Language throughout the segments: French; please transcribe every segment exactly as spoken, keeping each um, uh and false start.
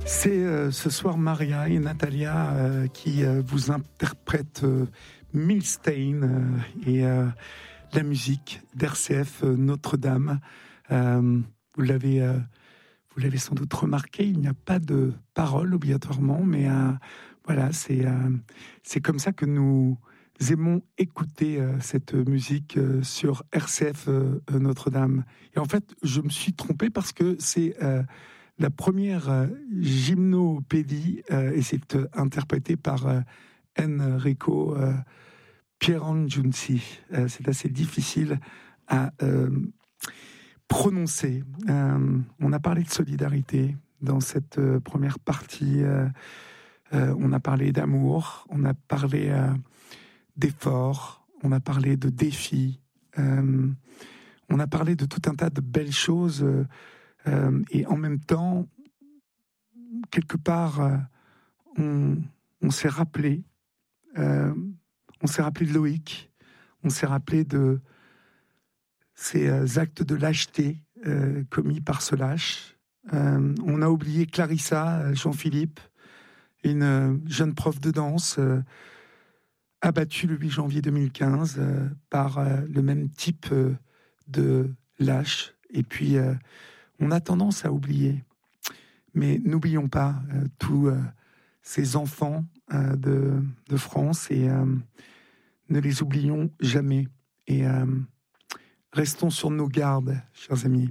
C'est euh, ce soir Maria et Natalia euh, qui euh, vous interprètent euh, Milstein euh, et euh, la musique d'R C F euh, Notre-Dame. Euh, vous l'avez, euh, vous l'avez sans doute remarqué, il n'y a pas de paroles obligatoirement, mais euh, voilà, c'est euh, c'est comme ça que nous aimons écouter euh, cette musique euh, sur R C F euh, Notre-Dame. Et en fait, je me suis trompé parce que c'est euh, la première euh, gymnopédie, euh, et c'est euh, interprété par euh, Enrico euh, Pierangiunzi. Euh, c'est assez difficile à euh, prononcer. Euh, on a parlé de solidarité dans cette euh, première partie. Euh, euh, on a parlé d'amour, on a parlé euh, d'efforts, on a parlé de défis, euh, on a parlé de tout un tas de belles choses. Euh, euh, et en même temps, quelque part, euh, on, on s'est rappelé, euh, on s'est rappelé de Loïc, on s'est rappelé de ces euh, actes de lâcheté euh, commis par ce lâche. Euh, on a oublié Clarissa, Jean-Philippe, une euh, jeune prof de danse euh, abattue le huit janvier deux mille quinze euh, par euh, le même type euh, de lâche. Et puis, euh, on a tendance à oublier. Mais n'oublions pas euh, tous euh, ces enfants euh, de, de France et euh, ne les oublions jamais. Et euh, restons sur nos gardes, chers amis.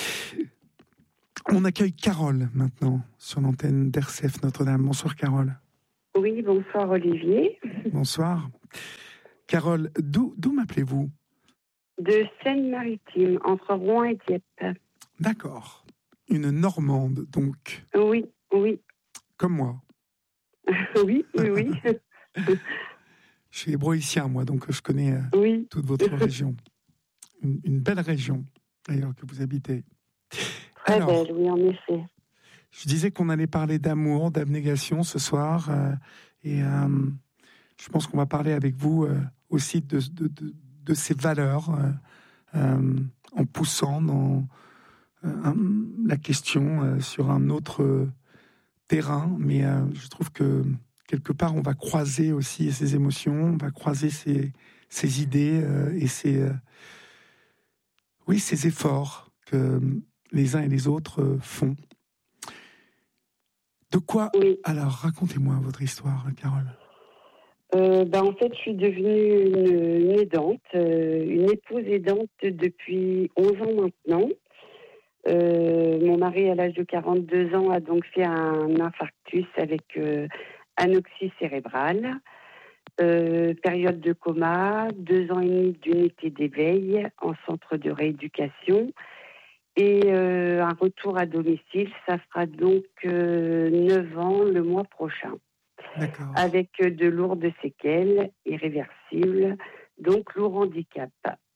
On accueille Carole maintenant sur l'antenne d'R C F Notre-Dame. Bonsoir Carole. Oui, bonsoir Olivier. Bonsoir. Carole, d'où, d'où m'appelez-vous ? De Seine-Maritime, entre Rouen et Dieppe. D'accord. Une Normande, donc. Oui, oui. Comme moi. oui, oui, oui. Je suis hébroïcien, moi, donc je connais euh, oui. toute votre région. Une, une belle région, d'ailleurs, que vous habitez. Très Alors, belle, oui, en effet. Je disais qu'on allait parler d'amour, d'abnégation ce soir. Euh, et euh, je pense qu'on va parler avec vous euh, aussi de, de, de, de ces valeurs, euh, euh, en poussant dans euh, la question euh, sur un autre euh, terrain. Mais euh, je trouve que quelque part, on va croiser aussi ces émotions, on va croiser ces, ces idées euh, et ces, euh, oui, ces efforts que les uns et les autres euh, font. De quoi oui. Alors, racontez-moi votre histoire, Carole. Euh, ben, en fait, je suis devenue une, une aidante, euh, une épouse aidante depuis onze ans maintenant. Euh, mon mari, à l'âge de quarante-deux ans, a donc fait un infarctus avec euh, anoxie cérébrale. Euh, période de coma, deux ans et demi d'unité d'éveil en centre de rééducation et euh, un retour à domicile. Ça fera donc euh, neuf ans le mois prochain. D'accord. Avec de lourdes séquelles irréversibles, donc lourd handicap.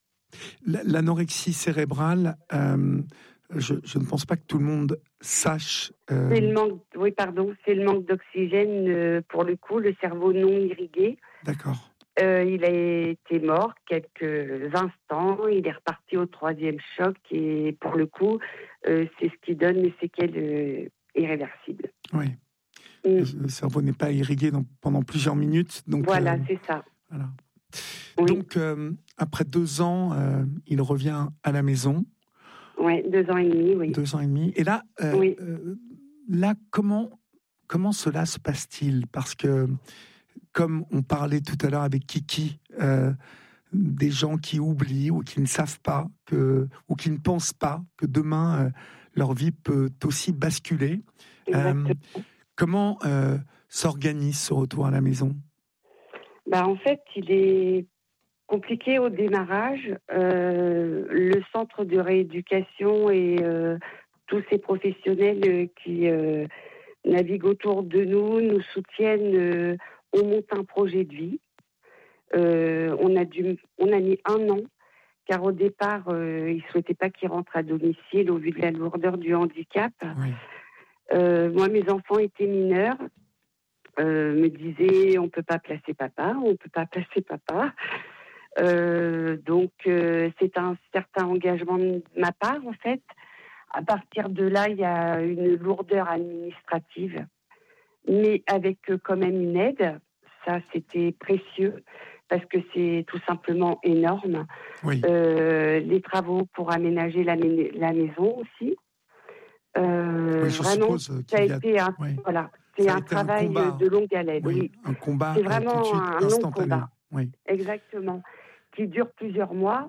L'anorexie cérébrale, euh, je, je ne pense pas que tout le monde sache. Euh... C'est le manque, oui, pardon, c'est le manque d'oxygène euh, pour le coup, le cerveau non irrigué. D'accord. Euh, il a été mort quelques instants, il est reparti au troisième choc et pour le coup, euh, c'est ce qui donne les séquelles euh, irréversibles. Oui. Mm. Le cerveau n'est pas irrigué dans, pendant plusieurs minutes. Donc, voilà, euh, c'est ça. Voilà. Oui. Donc, euh, après deux ans, euh, il revient à la maison. Oui, deux ans et demi, oui. Deux ans et demi. Et là, euh, oui. euh, là comment, comment cela se passe-t-il ? Parce que, comme on parlait tout à l'heure avec Kiki, euh, des gens qui oublient ou qui ne savent pas, que, ou qui ne pensent pas que demain, euh, leur vie peut aussi basculer. Exactement. Euh, comment euh, s'organise ce retour à la maison ? Bah, en fait, il est compliqué au démarrage. Euh, le centre de rééducation et euh, tous ces professionnels qui euh, naviguent autour de nous, nous soutiennent. Euh, on monte un projet de vie. Euh, on a dû, on a mis un an, car au départ, euh, ils ne souhaitaient pas qu'il rentre à domicile au vu de la lourdeur du handicap. Oui. Euh, moi, mes enfants étaient mineurs. Euh, me disaient on peut pas placer papa, on peut pas placer papa. Euh, donc euh, c'est un certain engagement de ma part en fait, à partir de là, il y a une lourdeur administrative, mais avec euh, quand même une aide. Ça, c'était précieux parce que c'est tout simplement énorme. Oui. Euh, les travaux pour aménager la, la maison aussi. Euh, Oui, je vraiment, suppose ça a qu'il y a... été un, Oui. voilà, c'est Ça a un été un travail combat. de longue haleine. Oui, Oui, un combat c'est euh, tout de vraiment suite un long instantané. combat. Oui. Exactement, qui dure plusieurs mois.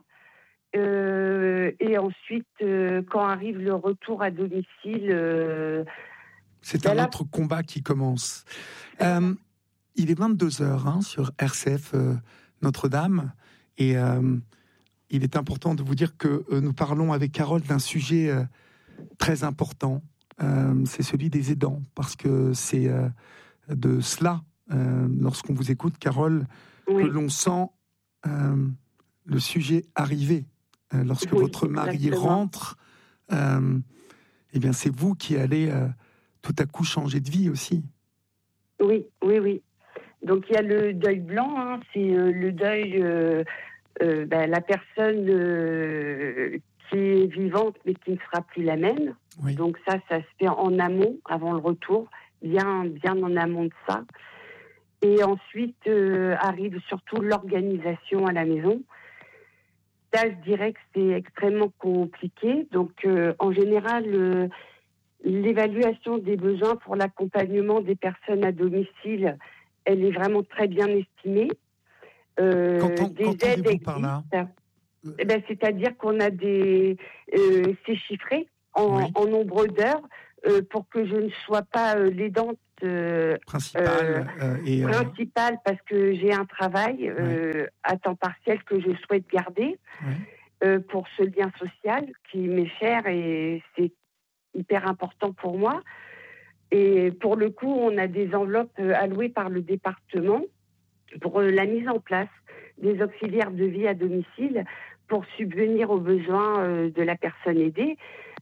Euh, et ensuite, euh, quand arrive le retour à domicile, euh, c'est ben un là, autre combat qui commence. Euh, il est vingt-deux heures hein, sur R C F euh, Notre-Dame, et euh, il est important de vous dire que euh, nous parlons avec Carole d'un sujet euh, très important. Euh, c'est celui des aidants, parce que c'est euh, de cela, euh, lorsqu'on vous écoute, Carole, oui. que l'on sent euh, le sujet arriver. Euh, lorsque Oui, votre mari exactement. rentre, euh, eh bien, c'est vous qui allez euh, tout à coup changer de vie aussi. Oui, oui, oui. Donc il y a le deuil blanc, hein, c'est euh, le deuil, euh, euh, ben, la personne euh, qui est vivante mais qui ne sera plus la même. Oui. Donc ça, ça se fait en amont, avant le retour, bien, bien en amont de ça. Et ensuite euh, arrive surtout l'organisation à la maison. Là, je dirais que c'est extrêmement compliqué. Donc euh, en général, euh, l'évaluation des besoins pour l'accompagnement des personnes à domicile, elle est vraiment très bien estimée. Euh, Qu'entend, des aides qu'entendez-vous par là ? existent. Eh ben, c'est-à-dire qu'on a des... Euh, c'est chiffré en, Oui. en nombre d'heures euh, pour que je ne sois pas euh, l'aidante euh, Principale euh, euh, et... Euh... principale parce que j'ai un travail euh, oui. à temps partiel que je souhaite garder Oui. euh, pour ce lien social qui m'est cher et c'est hyper important pour moi. Et pour le coup, on a des enveloppes allouées par le département pour la mise en place des auxiliaires de vie à domicile pour subvenir aux besoins de la personne aidée.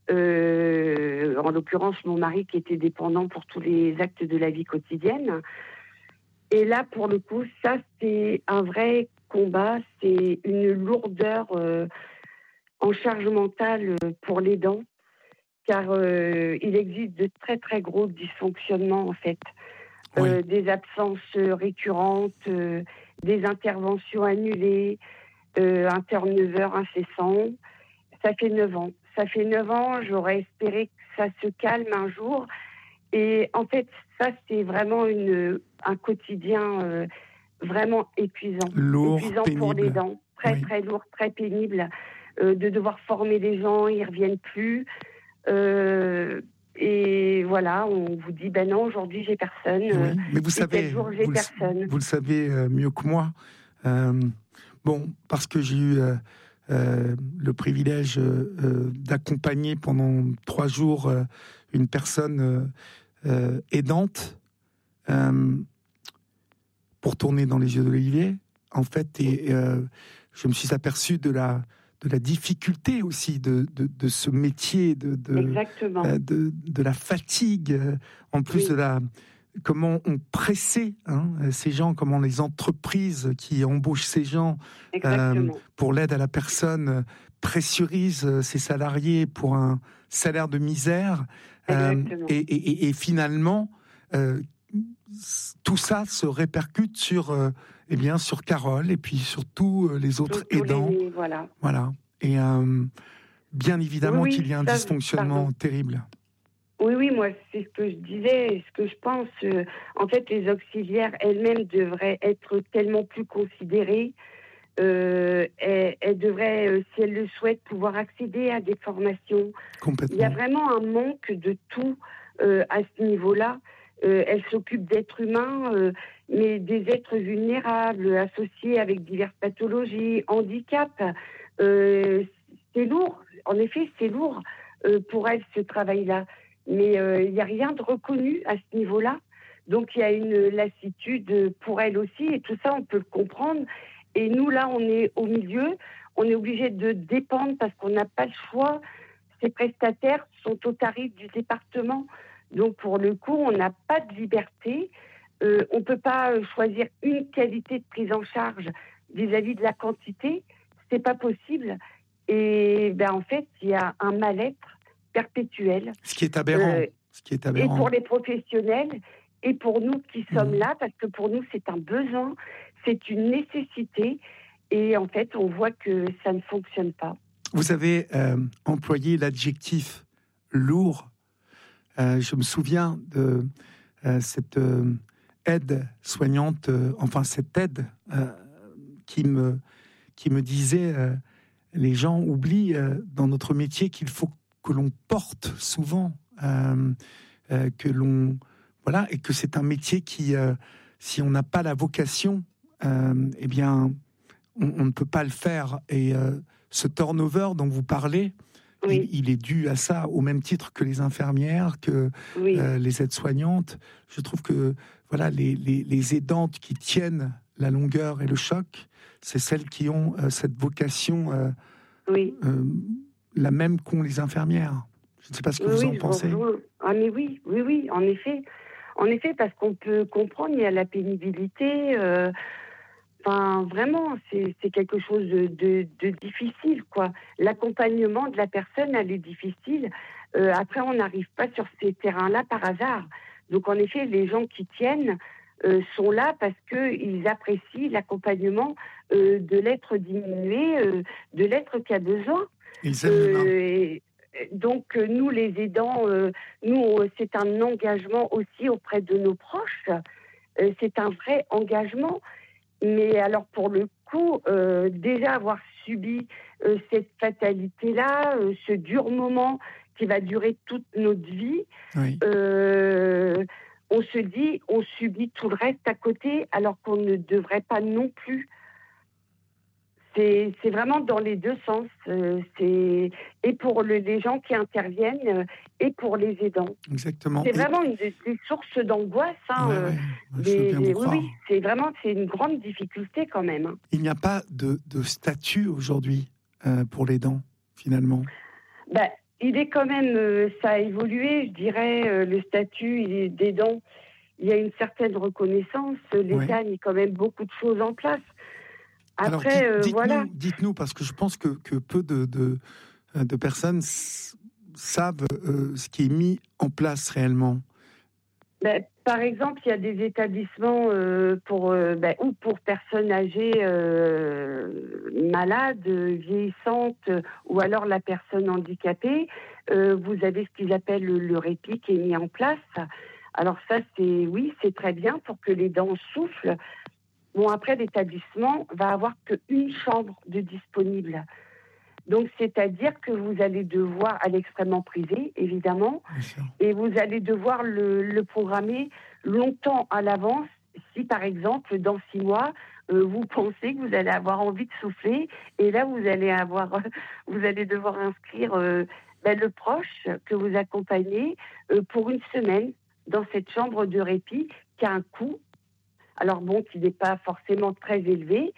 Euh, en l'occurrence, mon mari qui était dépendant pour tous les actes de la vie quotidienne. Et là, pour le coup, ça, c'est un vrai combat. C'est une lourdeur euh, en charge mentale pour l'aidant. Car euh, il existe de très très gros dysfonctionnements en fait, oui. euh, des absences récurrentes, euh, des interventions annulées, euh, un turnover incessant. Ça fait neuf ans. Ça fait neuf ans. J'aurais espéré que ça se calme un jour. Et en fait, ça c'est vraiment une un quotidien euh, vraiment épuisant, lourd, épuisant pénible. Pour les dents, très oui. très lourd, très pénible, euh, de devoir former les gens, ils reviennent plus. Euh, et voilà, on vous dit ben non, aujourd'hui j'ai personne. Oui, mais vous et savez, tel jour j'ai vous, personne. Le, vous le savez euh, mieux que moi. Euh, bon, parce que j'ai eu euh, euh, le privilège euh, d'accompagner pendant trois jours euh, une personne euh, aidante euh, pour tourner dans les yeux d'Olivier, en fait, et euh, je me suis aperçu de la de la difficulté aussi de, de, de ce métier, de, de, Exactement. euh, de, de la fatigue, en plus oui. de la... Comment on pressait hein, ces gens, comment les entreprises qui embauchent ces gens euh, pour l'aide à la personne pressurisent ces salariés pour un salaire de misère. Euh, et, et, et finalement, euh, tout ça se répercute sur... Euh, Eh bien, sur Carole et puis sur tous les autres tous, aidants. Tous les, voilà. Voilà. Et euh, bien évidemment oui, qu'il y a un ça, dysfonctionnement pardon. terrible. Oui, oui, moi, c'est ce que je disais, ce que je pense. Euh, en fait, les auxiliaires elles-mêmes devraient être tellement plus considérées. Euh, elles, elles devraient, euh, si elles le souhaitent, pouvoir accéder à des formations. Complètement. Il y a vraiment un manque de tout euh, à ce niveau-là. Euh, elles s'occupent d'êtres humains, euh, mais des êtres vulnérables, associés avec diverses pathologies, handicaps. Euh, c'est lourd, en effet, c'est lourd euh, pour elles, ce travail-là. Mais euh, il n'y a rien de reconnu à ce niveau-là. Donc, il y a une lassitude pour elles aussi, et tout ça, on peut le comprendre. Et nous, là, on est au milieu, on est obligé de dépendre parce qu'on n'a pas le choix. Ces prestataires sont au tarif du département. Donc, pour le coup, on n'a pas de liberté. Euh, on ne peut pas choisir une qualité de prise en charge vis-à-vis de la quantité. Ce n'est pas possible. Et ben, en fait, il y a un mal-être perpétuelle. Ce qui est aberrant. Euh, Ce qui est aberrant. Et pour les professionnels, et pour nous qui sommes mmh. là, parce que pour nous, c'est un besoin, c'est une nécessité. Et en fait, on voit que ça ne fonctionne pas. Vous avez euh, employé l'adjectif lourd. Euh, je me souviens de euh, cette euh, aide soignante, euh, enfin cette aide euh, qui me, qui me disait euh, les gens oublient euh, dans notre métier qu'il faut que l'on porte souvent, euh, euh, que l'on voilà, et que c'est un métier qui, euh, si on n'a pas la vocation, euh, eh bien, on, on ne peut pas le faire. Et euh, ce turnover dont vous parlez, Oui. il, il est dû à ça, au même titre que les infirmières, que Oui. euh, les aides-soignantes. Je trouve que voilà, les, les, les aidantes qui tiennent la longueur et le choc, c'est celles qui ont euh, cette vocation euh, oui. euh, la même qu'ont les infirmières. Je ne sais pas ce que oui, vous en oui, pensez. Je, je, ah mais oui, oui, oui, en effet. En effet, parce qu'on peut comprendre, il y a la pénibilité. Euh, Enfin, vraiment, c'est, c'est quelque chose de, de, de difficile, quoi. L'accompagnement de la personne, elle est difficile. Euh, après, on n'arrive pas sur ces terrains-là par hasard. Donc, en effet, les gens qui tiennent euh, sont là parce qu'ils apprécient l'accompagnement euh, de l'être diminué, euh, de l'être qui a besoin. Ils aiment l'humain. Euh, donc, nous, les aidants, euh, nous, c'est un engagement aussi auprès de nos proches. Euh, c'est un vrai engagement. Mais alors, pour le coup, euh, déjà avoir subi euh, cette fatalité-là, euh, ce dur moment qui va durer toute notre vie, oui. euh, on se dit, on subit tout le reste à côté, alors qu'on ne devrait pas non plus. C'est, c'est vraiment dans les deux sens. Euh, c'est, et pour le, les gens qui interviennent, euh, et pour les aidants. Exactement. C'est et... vraiment une des, des sources d'angoisse. Hein, ouais, euh, ouais. Je des, veux bien vous des, croire. oui, oui, c'est vraiment c'est une grande difficulté quand même. Hein. Il n'y a pas de, de statut aujourd'hui euh, pour l'aidant, finalement. Ben, il est quand même, euh, ça a évolué, je dirais, euh, le statut il est d'aidant. Il y a une certaine reconnaissance. L'État ouais. a mis quand même beaucoup de choses en place. Après, Alors, dites, dites-nous, euh, voilà. dites-nous, parce que je pense que, que peu de, de, de personnes s- savent euh, ce qui est mis en place réellement. Ben, par exemple, il y a des établissements euh, pour, euh, ben, ou pour personnes âgées euh, malades, vieillissantes, ou alors la personne handicapée. Euh, vous avez ce qu'ils appellent le, le répit qui est mis en place. Alors ça, c'est oui, c'est très bien pour que les dents soufflent. Bon, après, l'établissement va avoir qu'une chambre de disponible. Donc, c'est-à-dire que vous allez devoir, à l'extrêmement privé, évidemment, et vous allez devoir le, le programmer longtemps à l'avance. Si, par exemple, dans six mois, euh, vous pensez que vous allez avoir envie de souffler, et là, vous allez avoir, vous allez devoir inscrire euh, ben, le proche que vous accompagnez euh, pour une semaine dans cette chambre de répit qui a un coût. Alors bon, qui n'est pas forcément très élevé,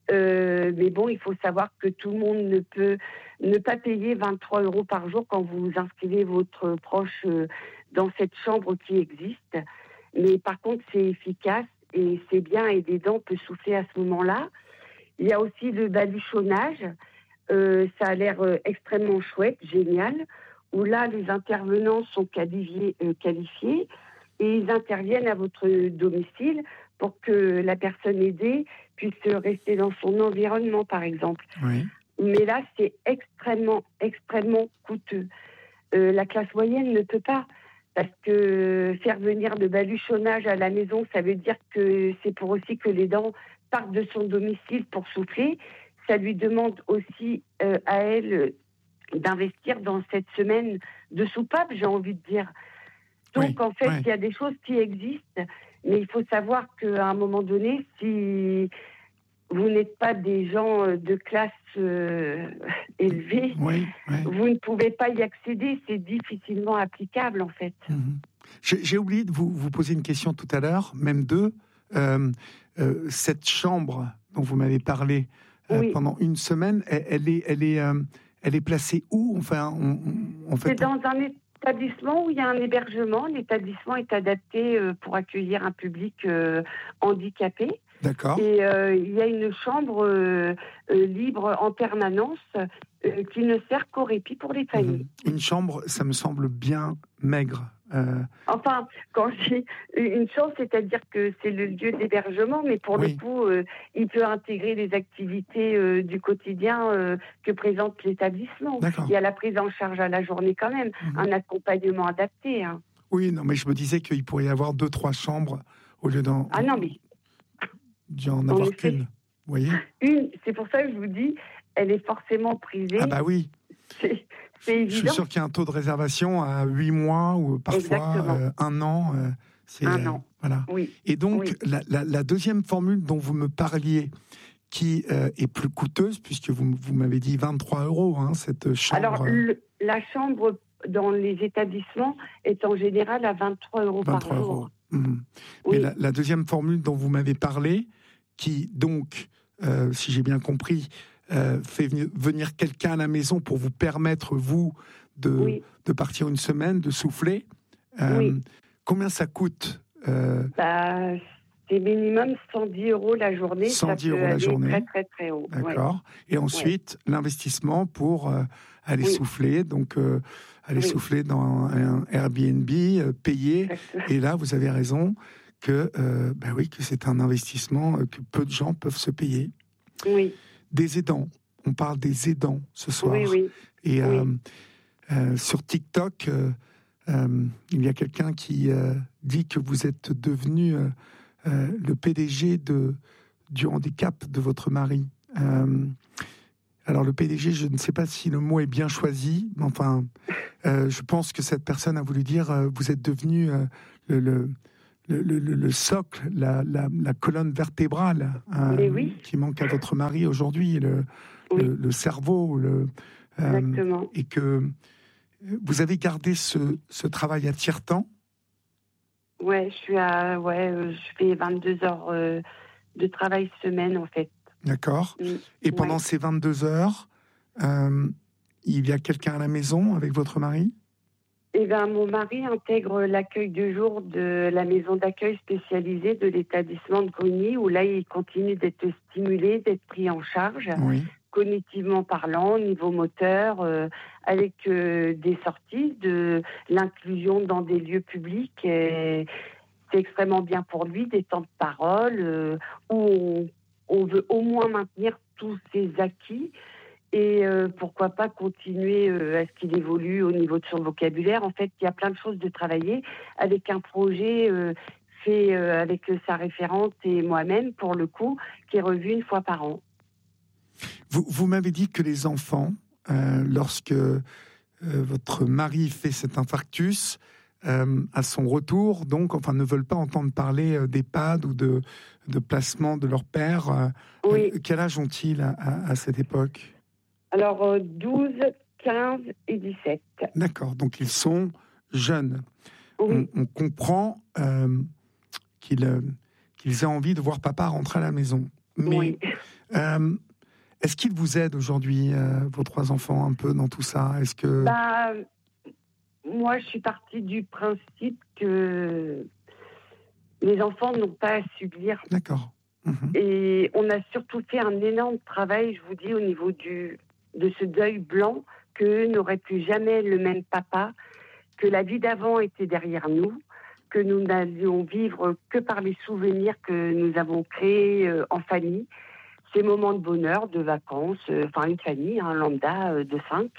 euh, mais bon, il faut savoir que tout le monde ne peut ne pas payer vingt-trois euros par jour quand vous inscrivez votre proche euh, dans cette chambre qui existe. Mais par contre, c'est efficace et c'est bien et des dents peut souffler à ce moment-là. Il y a aussi le baluchonnage. Euh, ça a l'air euh, extrêmement chouette, génial, où là, les intervenants sont qualifiés, euh, qualifiés et ils interviennent à votre domicile pour que la personne aidée puisse rester dans son environnement, par exemple. Oui. Mais là, c'est extrêmement, extrêmement coûteux. Euh, la classe moyenne ne peut pas, parce que faire venir le baluchonnage à la maison, ça veut dire que c'est pour aussi que les dents partent de son domicile pour souffler. Ça lui demande aussi euh, à elle d'investir dans cette semaine de soupape, j'ai envie de dire. Donc, oui, en fait, il oui. y a des choses qui existent, mais il faut savoir qu'à un moment donné, si vous n'êtes pas des gens de classe euh, élevée, oui, oui. vous ne pouvez pas y accéder. C'est difficilement applicable, en fait. Mmh. J'ai, j'ai oublié de vous, vous poser une question tout à l'heure, même deux. Euh, euh, cette chambre dont vous m'avez parlé euh, oui. pendant une semaine, elle, elle est, elle est, euh, elle est placée où? Enfin, on, on, en fait, c'est dans un établissement où il y a un hébergement. L'établissement est adapté euh, pour accueillir un public euh, handicapé. D'accord. Et euh, il y a une chambre euh, euh, libre en permanence euh, qui ne sert qu'au répit pour les familles. Mmh. Une chambre, ça me semble bien maigre. Euh... Enfin, quand je dis une chambre, c'est-à-dire que c'est le lieu d'hébergement, mais pour oui. le coup, euh, il peut intégrer les activités euh, du quotidien euh, que présente l'établissement. D'accord. Il y a la prise en charge à la journée quand même, mmh. un accompagnement adapté. Hein. Oui, non, mais je me disais qu'il pourrait y avoir deux, trois chambres au lieu d'en, ah non, mais... d'en avoir en qu'une. Vous voyez ? Une, c'est pour ça que je vous dis, elle est forcément prisée. Ah bah oui. C'est, c'est évident. Je suis sûr qu'il y a un taux de réservation à huit mois ou parfois euh, un an. Euh, c'est, un an. Euh, voilà. Oui. Et donc, oui. la, la, la deuxième formule dont vous me parliez, qui euh, est plus coûteuse, puisque vous, vous m'avez dit vingt-trois euros, hein, cette chambre. Alors, le, la chambre dans les établissements est en général à vingt-trois euros par jour. Euros. Mmh. Oui. Mais la, la deuxième formule dont vous m'avez parlé, qui donc, euh, si j'ai bien compris, euh, fait venir quelqu'un à la maison pour vous permettre, vous, de, oui. de partir une semaine, de souffler. Euh, oui. Combien ça coûte euh... bah, c'est minimum cent dix euros la journée. cent dix euros la journée. Très, très, très haut. D'accord. Ouais. Et ensuite, ouais. l'investissement pour euh, aller oui. souffler. Donc, euh, aller oui. souffler dans un Airbnb, euh, payer. Exactement. Et là, vous avez raison que, euh, bah oui, que c'est un investissement que peu de gens peuvent se payer. Oui. Des aidants. On parle des aidants ce soir. Oui, oui. Et euh, oui. Euh, sur TikTok, euh, euh, il y a quelqu'un qui euh, dit que vous êtes devenu euh, euh, le P D G de, du handicap de votre mari. Euh, alors le P D G, je ne sais pas si le mot est bien choisi, mais enfin, euh, je pense que cette personne a voulu dire euh, vous êtes devenu euh, le, le, le, le, le socle, la, la, la colonne vertébrale euh, oui. qui manque à votre mari aujourd'hui, le, oui. le, le cerveau, le, euh, Exactement. et que vous avez gardé ce, ce travail à tiers-temps ? Ouais, je suis à, ouais, je fais vingt-deux heures euh, de travail semaine en fait. D'accord. Mmh. Et pendant ouais. ces vingt-deux heures, euh, il y a quelqu'un à la maison avec votre mari ? Eh bien, mon mari intègre l'accueil de jour de la maison d'accueil spécialisée de l'établissement de Grigny, où là, il continue d'être stimulé, d'être pris en charge. Oui. Cognitivement parlant, niveau moteur, euh, avec euh, des sorties, de l'inclusion dans des lieux publics. Et c'est extrêmement bien pour lui, des temps de parole, euh, où on, on veut au moins maintenir tous ses acquis et euh, pourquoi pas continuer euh, à ce qu'il évolue au niveau de son vocabulaire. En fait, il y a plein de choses de travailler avec un projet euh, fait euh, avec sa référente et moi-même, pour le coup, qui est revu une fois par an. Vous, vous m'avez dit que les enfants, euh, lorsque euh, votre mari fait cet infarctus, euh, à son retour, donc, enfin, ne veulent pas entendre parler euh, d'EHPAD ou de, de placement de leur père. Euh, oui. euh, quel âge ont-ils à, à, à cette époque ? Alors, euh, douze, quinze et dix-sept. D'accord, donc ils sont jeunes. Oui. On, on comprend euh, qu'ils, euh, qu'ils aient envie de voir papa rentrer à la maison. Mais, oui. Euh, est-ce qu'ils vous aident aujourd'hui, euh, vos trois enfants, un peu dans tout ça ? Est-ce que... Bah, moi, je suis partie du principe que les enfants n'ont pas à subir. D'accord. Mmh. Et on a surtout fait un énorme travail, je vous dis, au niveau du, de ce deuil blanc, qu'eux n'auraient plus jamais le même papa, que la vie d'avant était derrière nous, que nous n'allions vivre que par les souvenirs que nous avons créés euh, en famille. Ces moments de bonheur, de vacances, euh, enfin une famille, un hein, lambda euh, de cinq.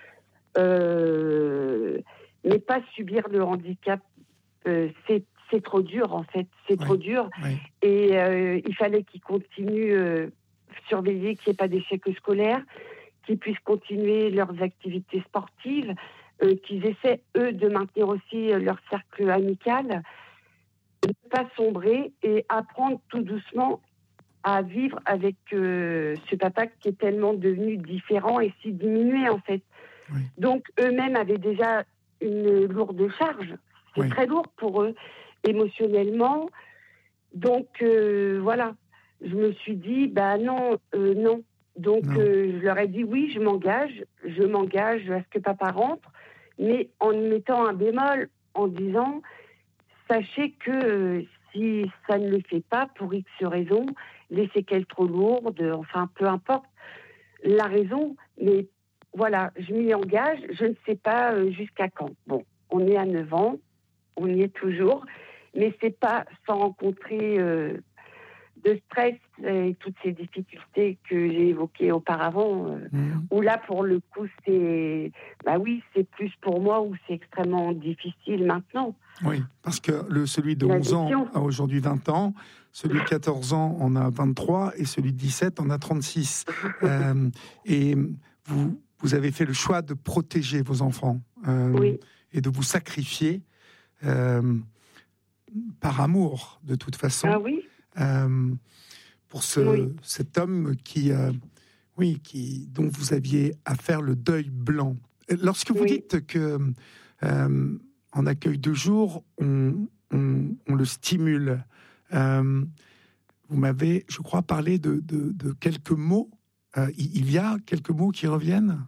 Euh, mais pas subir le handicap, euh, c'est, c'est trop dur en fait, c'est oui, trop dur. Oui. Et euh, il fallait qu'ils continuent euh, surveiller qu'il n'y ait pas d'échec scolaire, qu'ils puissent continuer leurs activités sportives, euh, qu'ils essaient eux de maintenir aussi leur cercle amical, de ne pas sombrer et apprendre tout doucement à vivre avec euh, ce papa qui est tellement devenu différent et si diminué en fait. Oui. Donc eux-mêmes avaient déjà une lourde charge. C'est oui. très lourd pour eux émotionnellement. Donc euh, voilà, je me suis dit bah non, euh, non. Donc non. Euh, je leur ai dit oui, je m'engage, je m'engage à ce que papa rentre, mais en mettant un bémol, en disant sachez que euh, si ça ne le fait pas pour X raisons, les séquelles trop lourdes, enfin peu importe la raison, mais voilà, je m'y engage, je ne sais pas euh, jusqu'à quand. Bon, on est à neuf ans, on y est toujours, mais c'est pas sans rencontrer euh, de stress et toutes ces difficultés que j'ai évoquées auparavant, euh, Mmh. où là, pour le coup, c'est, bah oui, c'est plus pour moi, où c'est extrêmement difficile maintenant. Oui, parce que le, celui de La onze ans gestion. a aujourd'hui vingt ans, celui de quatorze ans en a vingt-trois et celui de dix-sept en a trente-six. Euh, et vous, vous avez fait le choix de protéger vos enfants euh, Oui, et de vous sacrifier euh, par amour, de toute façon, ah oui, euh, pour ce, oui, cet homme qui, euh, oui, qui, dont vous aviez à faire le deuil blanc. Lorsque vous oui. dites que euh, en accueil de jour, on, on, on le stimule, euh, vous m'avez, je crois, parlé de, de, de quelques mots. Euh, il y a quelques mots qui reviennent.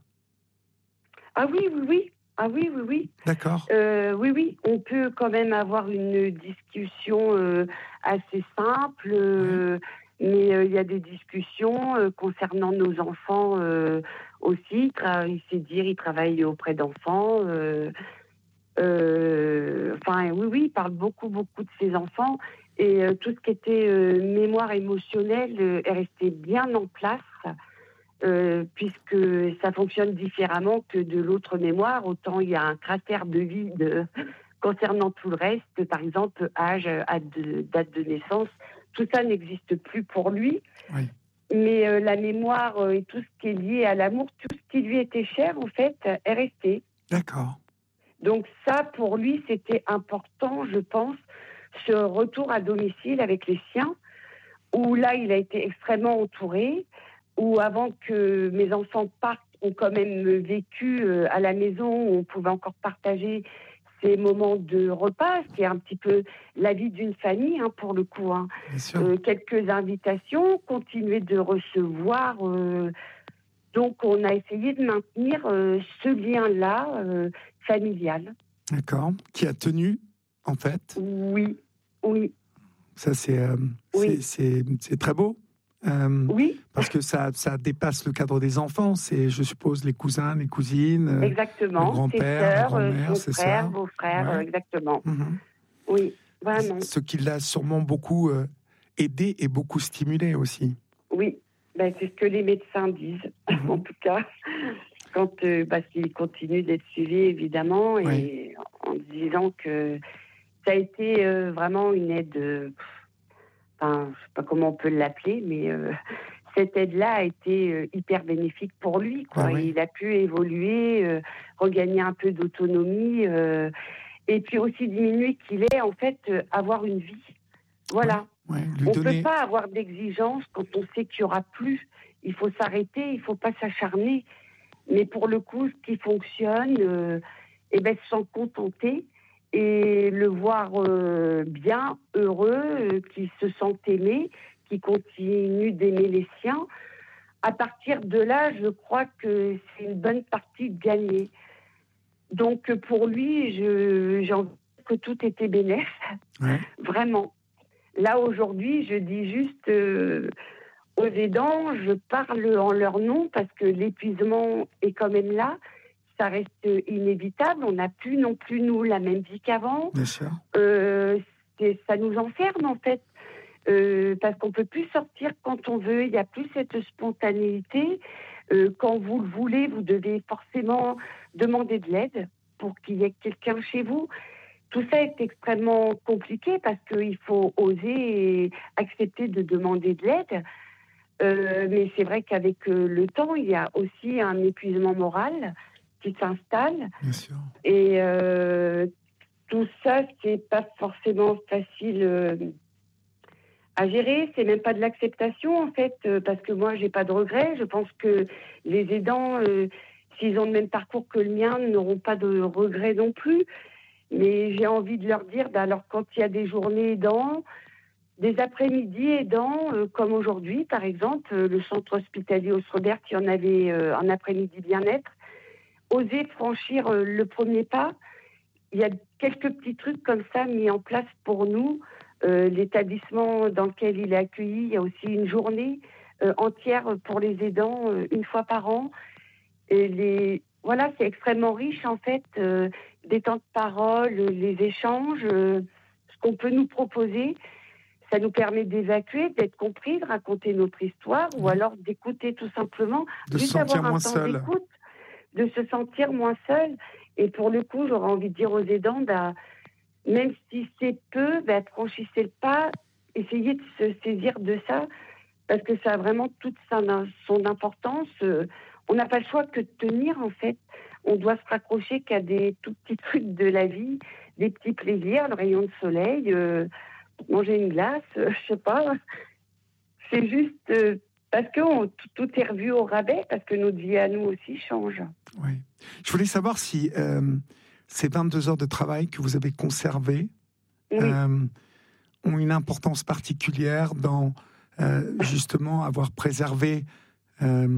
Ah oui, oui, oui. Ah oui, oui, oui. D'accord. Euh, oui, oui. On peut quand même avoir une discussion euh, assez simple, Oui. euh, mais euh, il y a des discussions euh, concernant nos enfants euh, aussi. Tra- il sait dire, il travaille auprès d'enfants. Euh, euh, enfin, oui, oui, il parle beaucoup, beaucoup de ses enfants. Et euh, tout ce qui était euh, mémoire émotionnelle euh, est resté bien en place. Euh, puisque ça fonctionne différemment que de l'autre mémoire. Autant il y a un cratère de vide euh, concernant tout le reste, par exemple âge, date de, date de naissance, tout ça n'existe plus pour lui. Oui. Mais euh, la mémoire euh, et tout ce qui est lié à l'amour, tout ce qui lui était cher, en fait, est resté. D'accord. Donc ça, pour lui, c'était important, je pense, ce retour à domicile avec les siens, où là, il a été extrêmement entouré, où avant que mes enfants partent, ont quand même vécu euh, à la maison, où on pouvait encore partager ces moments de repas, c'est un petit peu la vie d'une famille, hein, pour le coup. Hein. Bien sûr. Euh, quelques invitations, continuer de recevoir. Euh, donc, on a essayé de maintenir euh, ce lien-là euh, familial. D'accord. Qui a tenu, en fait. Oui, oui, Ça, c'est euh, c'est, oui, c'est, c'est très beau. Euh, oui, parce que ça, ça dépasse le cadre des enfants. C'est, je suppose, les cousins, les cousines, euh, le exactement. Ses grand-père, la sœurs, euh, grand-mère, son c'est frère, ça. vos frères, euh, Ouais. exactement. Mhm. Oui, vraiment. Ce qui l'a sûrement beaucoup euh, aidé et beaucoup stimulé aussi. Oui, ben, c'est ce que les médecins disent, en Mhm. tout cas, quand euh, parce qu'ils continuent d'être suivis, évidemment, Oui. et en disant que ça a été euh, vraiment une aide, euh, enfin, je sais pas comment on peut l'appeler, mais euh, cette aide-là a été euh, hyper bénéfique pour lui, Ah quoi. oui. Il a pu évoluer, euh, regagner un peu d'autonomie, euh, et puis aussi diminuer qu'il est, en fait, euh, avoir une vie. Voilà. Ouais. Ouais. Lui On ne peut donner. pas avoir d'exigence quand on sait qu'il n'y aura plus. Il faut s'arrêter, il ne faut pas s'acharner. Mais pour le coup, ce qui fonctionne, euh, eh ben, s'en contenter et le voir euh, bien, heureux, euh, qui se sent aimé, qui continue d'aimer les siens. À partir de là, je crois que c'est une bonne partie de gagner. Donc pour lui, je, j'ai envie de dire que tout était bénéf, Ouais. vraiment. Là, aujourd'hui, je dis juste euh, aux aidants, je parle en leur nom parce que l'épuisement est quand même là. Ça reste inévitable. On n'a plus non plus, nous, la même vie qu'avant. Bien sûr. Euh, c'est- ça nous enferme, en fait, euh, parce qu'on ne peut plus sortir quand on veut. Il n'y a plus cette spontanéité. Euh, quand vous le voulez, vous devez forcément demander de l'aide pour qu'il y ait quelqu'un chez vous. Tout ça est extrêmement compliqué parce qu'il faut oser et accepter de demander de l'aide. Euh, mais c'est vrai qu'avec euh, le temps, il y a aussi un épuisement moral qui s'installe. Bien sûr. Et euh, tout ça, c'est pas forcément facile euh, à gérer. C'est même pas de l'acceptation, en fait, euh, parce que moi, j'ai pas de regrets. Je pense que les aidants, euh, s'ils ont le même parcours que le mien, n'auront pas de regrets non plus. Mais j'ai envie de leur dire, bah alors quand il y a des journées aidants, des après-midi aidants, euh, comme aujourd'hui par exemple, euh, le centre hospitalier Osrebert, il y en avait euh, un après-midi bien-être, oser franchir euh, le premier pas. Il y a quelques petits trucs comme ça mis en place pour nous. Euh, l'établissement dans lequel il est accueilli, il y a aussi une journée euh, entière pour les aidants, euh, une fois par an. et les, voilà, c'est extrêmement riche, en fait, euh, des temps de parole, les échanges, euh, ce qu'on peut nous proposer. Ça nous permet d'évacuer, d'être compris, de raconter notre histoire, ou Oui. alors d'écouter tout simplement, De se juste sentir avoir un moins temps seul. d'écoute, de se sentir moins seul. Et pour le coup, j'aurais envie de dire aux aidants, bah, même si c'est peu, bah, franchissez le pas, essayez de se saisir de ça, parce que ça a vraiment toute son, son importance. Euh, on n'a pas le choix que de tenir, en fait. On doit se raccrocher qu'à des tout petits trucs de la vie, des petits plaisirs, le rayon de soleil, euh, manger une glace, euh, je sais pas. C'est juste euh, parce que on, tout, tout est revu au rabais, parce que notre vie à nous aussi change. Oui. Je voulais savoir si euh, ces vingt-deux heures de travail que vous avez conservées Oui. euh, ont une importance particulière dans euh, justement avoir préservé euh,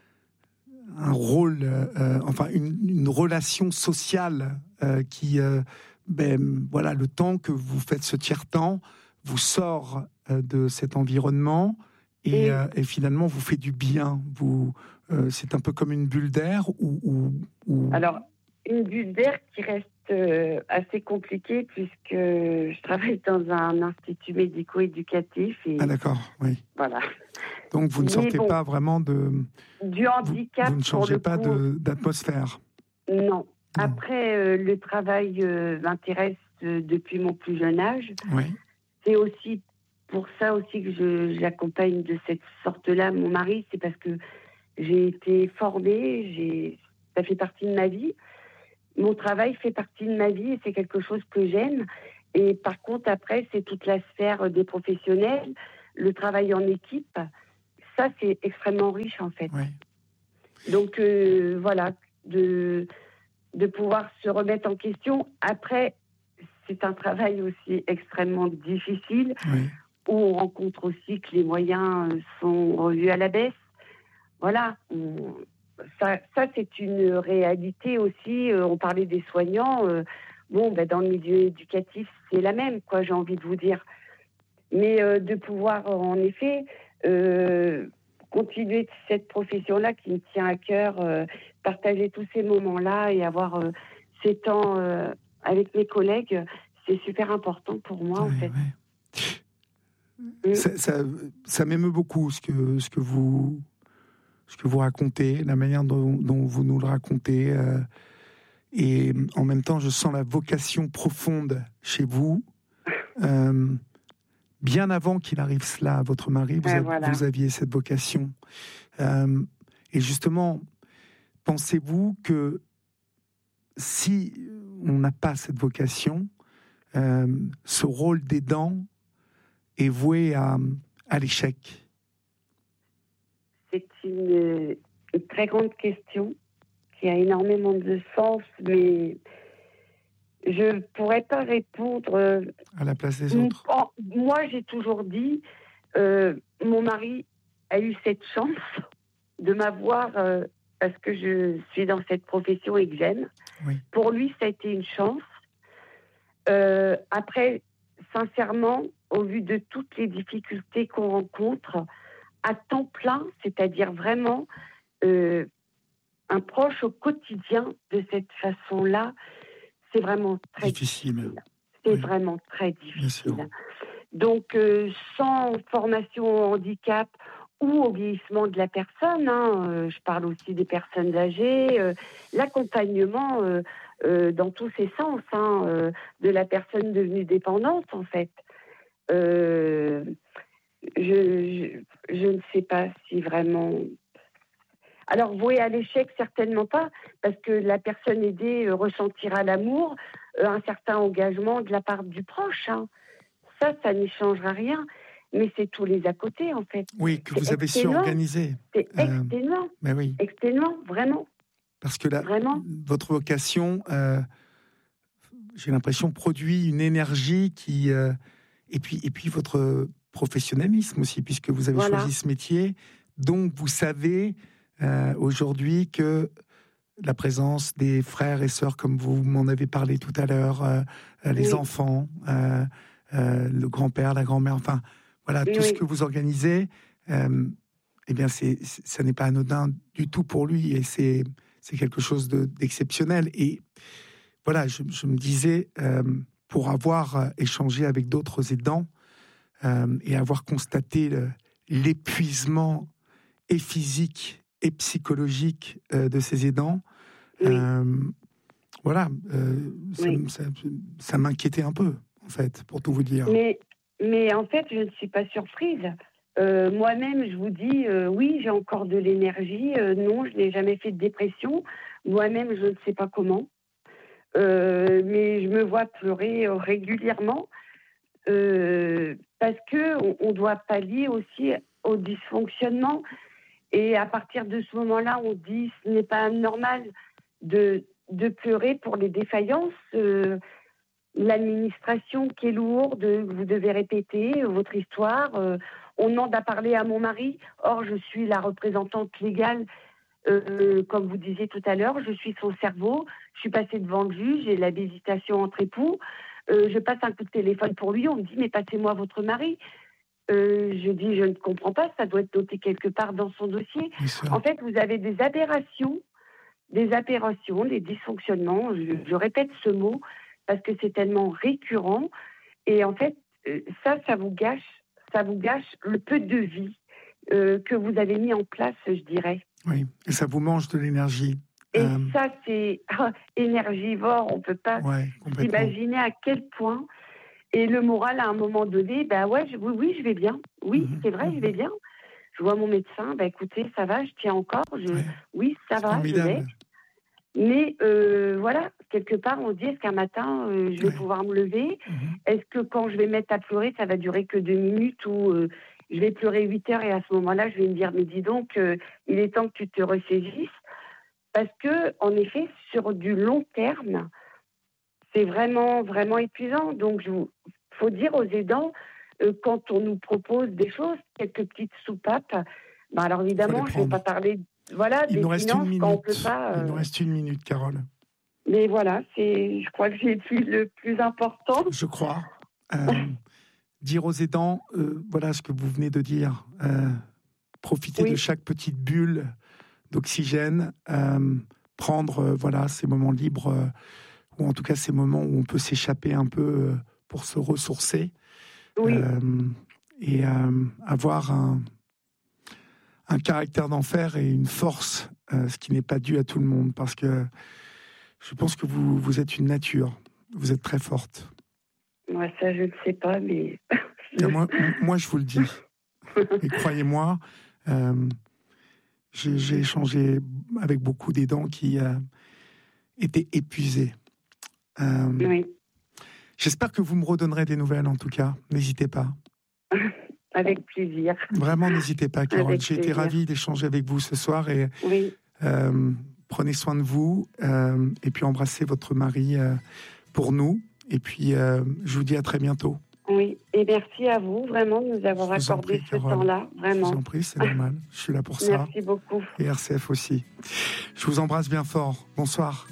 un rôle, euh, enfin une, une relation sociale euh, qui, euh, ben, voilà, le temps que vous faites ce tiers-temps vous sort euh, de cet environnement et, Et- euh, et finalement vous fait du bien. Vous, euh, c'est un peu comme une bulle d'air ou, ou, ou- Alors, une bulle d'air qui reste euh, assez compliquée, puisque je travaille dans un institut médico-éducatif. Et Ah d'accord, oui. voilà. Donc vous ne Mais sortez bon, pas vraiment de... du Vous, handicap, vous ne pour changez le pas coup, de, d'atmosphère. non. Non. Après, euh, le travail euh, m'intéresse euh, depuis mon plus jeune âge. Oui, C'est aussi pour ça aussi que je, j'accompagne de cette sorte-là mon mari. C'est parce que j'ai été formée, j'ai, ça fait partie de ma vie. Mon travail fait partie de ma vie et c'est quelque chose que j'aime. Et par contre, après, c'est toute la sphère des professionnels, le travail en équipe. Ça, c'est extrêmement riche, en fait. oui. Donc, euh, voilà, de, de pouvoir se remettre en question. Après, c'est un travail aussi extrêmement difficile, Oui. où on rencontre aussi que les moyens sont revus à la baisse. Voilà, on- ça, ça c'est une réalité aussi. Euh, on parlait des soignants. euh, bon, ben, dans le milieu éducatif, c'est la même, quoi, j'ai envie de vous dire. Mais euh, de pouvoir, en effet, euh, continuer cette profession-là qui me tient à cœur, euh, partager tous ces moments-là et avoir euh, ces temps euh, avec mes collègues, c'est super important pour moi, en Oui, fait. oui. Mm. Ça, ça, ça m'émeut beaucoup ce que, ce que vous, ce que vous racontez, la manière dont, dont vous nous le racontez. euh, et en même temps, je sens la vocation profonde chez vous. Euh, bien avant qu'il arrive cela à votre mari, vous, Ouais, a- voilà. vous aviez cette vocation. Euh, et justement, pensez-vous que si on n'a pas cette vocation, euh, ce rôle d'aidant est voué à, à l'échec? C'est une, une très grande question qui a énormément de sens, mais je ne pourrais pas répondre. euh, À la place des m- autres. en- Moi, j'ai toujours dit, euh, mon mari a eu cette chance de m'avoir euh, parce que je suis dans cette profession et que j'aime. Oui. Pour lui, ça a été une chance. Euh, après, sincèrement, au vu de toutes les difficultés qu'on rencontre, à temps plein, c'est-à-dire vraiment euh, un proche au quotidien de cette façon-là, c'est vraiment très Difficile. difficile. C'est Oui. vraiment très Bien sûr. difficile. Donc, euh, sans formation au handicap ou au vieillissement de la personne, hein, euh, je parle aussi des personnes âgées, euh, l'accompagnement euh, euh, dans tous ses sens, hein, euh, de la personne devenue dépendante, en fait. Euh, je, je, je ne sais pas si vraiment... Alors, voué à l'échec, certainement pas, parce que la personne aidée euh, ressentira l'amour, euh, un certain engagement de la part du proche. Hein. Ça, ça n'y changera rien, mais c'est tous les à côté, en fait. Oui, que C'est vous avez su exténuant. organiser. C'est Euh, exténuant, mais oui, exténuant, vraiment, parce que la, vraiment. votre vocation, euh, j'ai l'impression, produit une énergie qui... euh, et, puis, et puis votre professionnalisme aussi, puisque vous avez Voilà. choisi ce métier. Donc, vous savez euh, aujourd'hui que la présence des frères et sœurs, comme vous m'en avez parlé tout à l'heure, euh, euh, les Oui. enfants, euh, euh, le grand-père, la grand-mère, enfin, voilà, Oui, tout ce oui. que vous organisez, euh, eh bien, c'est, c'est, ça n'est pas anodin du tout pour lui, et c'est, c'est quelque chose de, d'exceptionnel. Et voilà, je, je me disais, euh, pour avoir échangé avec d'autres aidants euh, et avoir constaté le, l'épuisement et physique et psychologique euh, de ces aidants, oui. euh, voilà, euh, ça, oui. ça, ça m'inquiétait un peu, en fait, pour tout vous dire. Mais, mais en fait, je ne suis pas surprise. Euh, moi-même, je vous dis, euh, oui, j'ai encore de l'énergie. Euh, non, je n'ai jamais fait de dépression. Moi-même, je ne sais pas comment. Euh, mais je me vois pleurer euh, régulièrement euh, parce qu'on on doit pallier aussi au dysfonctionnement. Et à partir de ce moment-là, on dit ce n'est pas normal de, de pleurer pour les défaillances. Euh, l'administration qui est lourde, vous devez répéter votre histoire. Euh, on demande à parler à mon mari. Or, je suis la représentante légale, euh, comme vous disiez tout à l'heure. Je suis son cerveau. Je suis passée devant le juge. J'ai la visitation entre époux. Euh, je passe un coup de téléphone pour lui. On me dit, mais passez-moi votre mari. Euh, je dis, je ne comprends pas. Ça doit être noté quelque part dans son dossier. En fait, vous avez des aberrations, des aberrations, des dysfonctionnements. Je, je répète ce mot parce que c'est tellement récurrent. Et en fait, ça, ça vous gâche, ça vous gâche le peu de vie euh, que vous avez mis en place, je dirais. Oui, et ça vous mange de l'énergie. Et euh... ça, c'est ah, énergivore. On ne peut pas ouais, s'imaginer à quel point. Et le moral, à un moment donné, ben ouais, je, oui, oui, je vais bien. Oui, mmh, c'est vrai, mmh. je vais bien. Je vois mon médecin, ben écoutez, ça va, je tiens encore. Je, ouais. Oui, ça c'est va, formidable. je vais. Mais euh, voilà, quelque part, on se dit, est-ce qu'un matin, euh, je vais ouais. pouvoir me lever mmh. Est-ce que quand je vais mettre à pleurer, ça va durer que deux minutes ou euh, je vais pleurer huit heures et à ce moment-là, je vais me dire, mais dis donc, euh, il est temps que tu te ressaisisses. Parce que, en effet, sur du long terme, c'est vraiment, vraiment épuisant. Donc, il faut dire aux aidants, euh, quand on nous propose des choses, quelques petites soupapes, ben alors évidemment, je ne vais pas parler... Voilà, il des nous reste finances, une minute. Quand on peut pas, euh... Il nous reste une minute, Carole. Mais voilà, c'est, je crois que j'ai dit le plus important. Je crois. Euh, dire aux aidants, euh, voilà ce que vous venez de dire. Euh, profiter oui. de chaque petite bulle d'oxygène. Euh, prendre euh, voilà, ces moments libres, euh, ou en tout cas ces moments où on peut s'échapper un peu euh, pour se ressourcer. Oui. Euh, et euh, avoir un... un caractère d'enfer et une force, euh, ce qui n'est pas dû à tout le monde, parce que je pense que vous, vous êtes une nature, vous êtes très forte. Moi, ça, je ne sais pas, mais... moi, moi, je vous le dis. Et croyez-moi, euh, j'ai, j'ai échangé avec beaucoup d'aidants qui euh, étaient épuisés. Euh, oui. J'espère que vous me redonnerez des nouvelles, en tout cas. N'hésitez pas. Avec plaisir. Vraiment, n'hésitez pas, Carole. Avec J'ai plaisir. été ravi d'échanger avec vous ce soir. Et oui. euh, prenez soin de vous. Euh, et puis, embrassez votre mari euh, pour nous. Et puis, euh, je vous dis à très bientôt. Oui. Et merci à vous, vraiment, de nous avoir accordé prie, ce Carole. temps-là. Vraiment. Je vous en prie, c'est normal. Je suis là pour ça. Merci beaucoup. Et R C F aussi. Je vous embrasse bien fort. Bonsoir.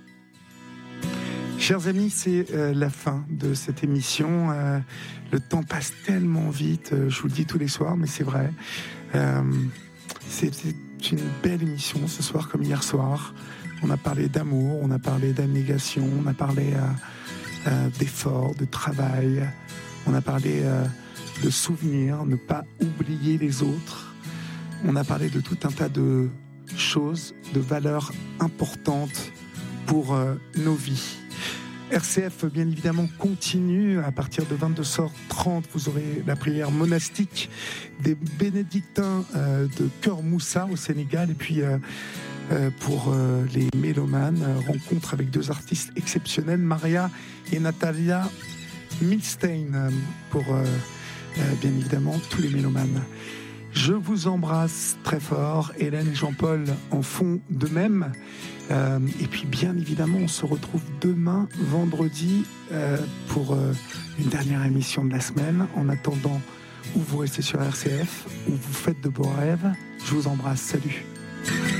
Chers amis, c'est euh, la fin de cette émission. Euh, le temps passe tellement vite, euh, je vous le dis tous les soirs, mais c'est vrai. Euh, c'était une belle émission ce soir comme hier soir. On a parlé d'amour, on a parlé d'abnégation, on a parlé euh, euh, d'effort, de travail, on a parlé euh, de souvenirs, ne pas oublier les autres. On a parlé de tout un tas de choses, de valeurs importantes pour euh, nos vies. R C F, bien évidemment, continue. À partir de vingt-deux heures trente, vous aurez la prière monastique des bénédictins euh, de Cœur Moussa au Sénégal. Et puis, euh, euh, pour euh, les mélomanes, euh, rencontre avec deux artistes exceptionnels, Maria et Natalia Milstein, euh, pour, euh, euh, bien évidemment, tous les mélomanes. Je vous embrasse très fort. Hélène et Jean-Paul en font de même. Euh, et puis, bien évidemment, on se retrouve demain, vendredi, euh, pour euh, une dernière émission de la semaine. En attendant, ou vous restez sur R C F, ou vous faites de beaux rêves. Je vous embrasse. Salut.